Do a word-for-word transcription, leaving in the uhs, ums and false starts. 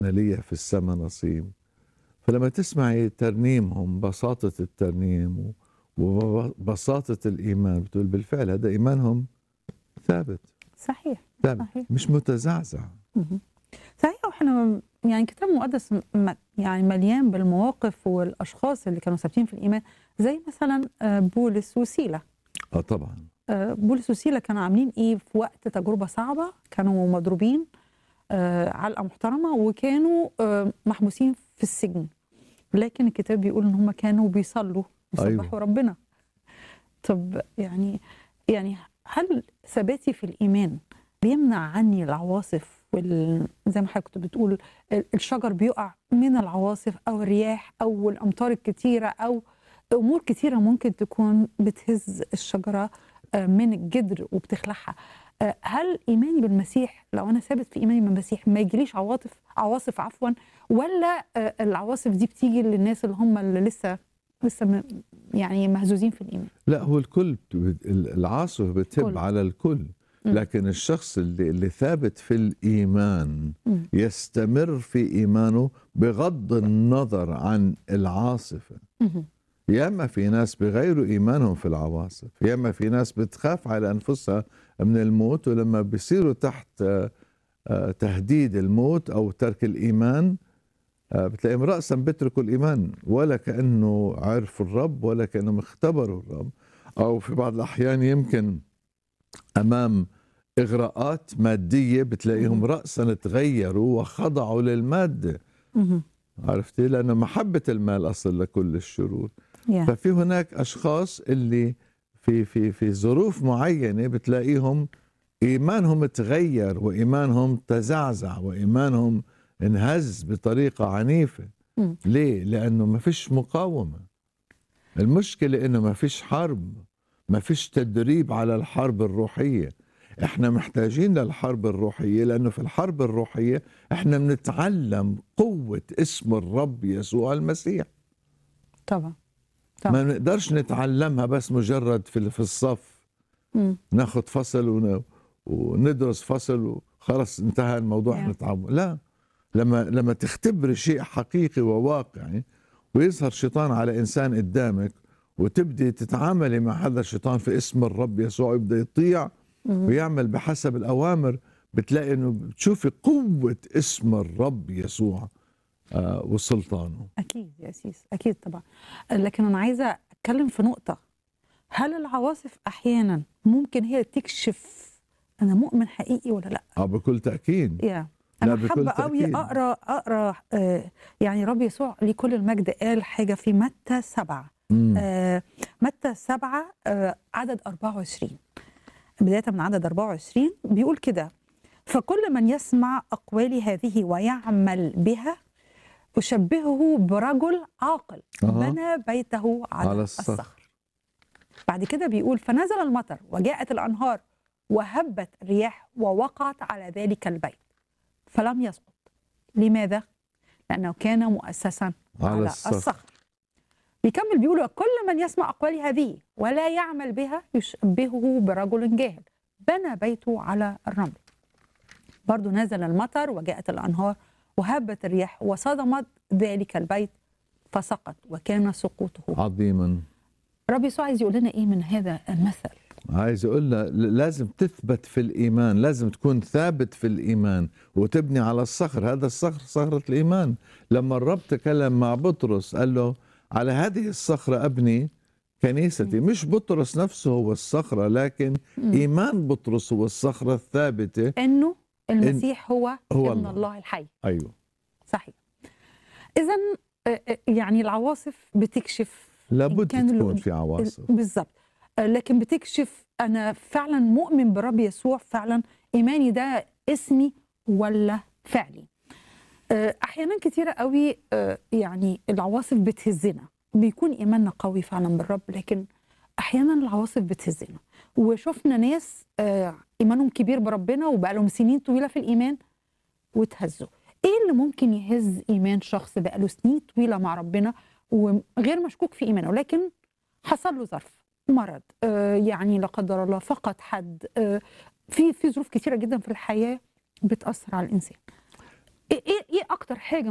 لي في السما نصيب. فلما تسمعي ترنيمهم، بساطة الترنيم وبساطة الإيمان، بتقول بالفعل هذا إيمانهم ثابت صحيح ثابت صحيح مش متزعزع. مهم. صحيح. واحنا يعني الكتاب المقدس م- يعني مليان بالمواقف والاشخاص اللي كانوا ثابتين في الايمان، زي مثلا آه، بولس وسيلة. اه طبعا. آه، بولس وسيلة كانوا عاملين ايه في وقت تجربة صعبة؟ كانوا مضروبين آه، علقة محترمة، وكانوا آه، محبوسين في السجن، لكن الكتاب بيقول ان هم كانوا بيصلوا أيوة. يسبحوا ربنا. طب يعني يعني هل ثباتي في الإيمان بيمنع عني العواصف وال... زي ما حضرتك كنت بتقول الشجر بيقع من العواصف أو الرياح أو الأمطار الكتيرة أو أمور كتيرة ممكن تكون بتهز الشجرة آه، من الجذر وبتخلعها؟ آه، هل إيماني بالمسيح لو أنا ثابت في إيماني بالمسيح ما يجيليش عواطف عواصف عفوا، ولا آه، العواصف دي بتيجي للناس اللي هم اللي لسه لسه م- يعني مهزوزين في الإيمان؟ لا، هو الكل بت- العاصفة بتهب كل. على الكل، مم. لكن الشخص اللي, اللي ثابت في الإيمان مم. يستمر في إيمانه بغض النظر عن العاصفة. مهم. ياما في ناس بغيروا إيمانهم في العواصف، ياما في ناس بتخاف على أنفسها من الموت، ولما بيصيروا تحت آه، آه، تهديد الموت أو ترك الإيمان آه، بتلاقيهم رأسا بيتركوا الإيمان، ولا كأنه عرفوا الرب ولا كأنهم اختبروا الرب، أو في بعض الأحيان يمكن أمام إغراءات مادية بتلاقيهم مهم. رأسا تغيروا وخضعوا للمادة. مهم. عرفتي؟ لأنه محبة المال أصل لكل الشرور. يا ففي هناك أشخاص اللي في في في ظروف معينة بتلاقيهم إيمانهم تغير وإيمانهم تزعزع وإيمانهم انهز بطريقة عنيفة. مم. ليه؟ لأنه ما فيش مقاومة. المشكلة إنه ما فيش حرب، ما فيش تدريب على الحرب الروحية. إحنا محتاجين للحرب الروحية، لأنه في الحرب الروحية إحنا بنتعلم قوة اسم الرب يسوع المسيح. طبعا ما طبعا. نقدرش نتعلمها بس مجرد في في الصف، مم. ناخد فصل ون- وندرس فصل وخلص انتهى الموضوع يا نتعلم. لا، لما لما تختبر شيء حقيقي وواقعي ويظهر شيطان على إنسان قدامك وتبدي تتعاملي مع هذا الشيطان في اسم الرب يسوع، يبدأ يطيع مم. ويعمل بحسب الأوامر، بتلاقي إنه بتشوفي قوة اسم الرب يسوع آه وسلطانه. أكيد يا أسيس، أكيد طبعا. لكن أنا عايزة أتكلم في نقطة، هل العواصف أحيانا ممكن هي تكشف أنا مؤمن حقيقي ولا لأ؟ آه بكل تأكيد. يا لا، أنا بكل حابة قوي تأكيد. أقرأ أقرأ آه يعني رب يسوع لكل المجد قال حاجة في متى سبعة. مم. آه متى سبعة آه عدد أربعة وعشرين، بداية من عدد أربعة وعشرين بيقول كده: فكل من يسمع أقوالي هذه ويعمل بها أشبهه برجل عاقل أها. بنى بيته على, على الصخر. الصخر. بعد كده بيقول: فنزل المطر وجاءت الأنهار وهبت الرياح ووقعت على ذلك البيت فلم يسقط. لماذا؟ لأنه كان مؤسسا على على الصخر. الصخر. بيكمل بيقول: وكل من يسمع أقوالي هذه ولا يعمل بها يشبهه برجل جاهل بنى بيته على الرمل. برضو نزل المطر وجاءت الأنهار وهبت الرياح وصدمت ذلك البيت فسقط وكان سقوطه. عظيما. رب يسوع عايز يقول لنا إيه من هذا المثل؟ عايز اقول له لازم تثبت في الايمان، لازم تكون ثابت في الايمان وتبني على الصخر. هذا الصخر صخرة الايمان. لما الرب تكلم مع بطرس قال له على هذه الصخرة ابني كنيستي. مش بطرس نفسه هو الصخرة، لكن مم. ايمان بطرس هو الصخرة الثابتة. إنه إن المسيح هو, هو ابن الله. الله الحي. ايوه. صحيح. إذا يعني العواصف بتكشف إن لابد كان اللي تكون قد- في عواصف. بالظبط. آه، لكن بتكشف أنا فعلا مؤمن برب يسوع، فعلا إيماني ده اسمي ولا فعلي. آه، أحيانا كتيرة قوي آه، يعني العواصف بتهزنا، بيكون إيماننا قوي فعلا بالرب، لكن أحيانا العواصف بتهزنا. وشفنا ناس آه، إيمانهم كبير بربنا وبقالهم سنين طويلة في الإيمان وتهزوا. إيه اللي ممكن يهز إيمان شخص بقاله سنين طويلة مع ربنا وغير مشكوك في إيمانه، لكن حصل له ظرف مرض، آه، يعني لا قدر الله فقد حد، آه، في في ظروف كتيرة جدا في الحياة بتأثر على الإنسان؟ ايه ايه إيه اكتر حاجه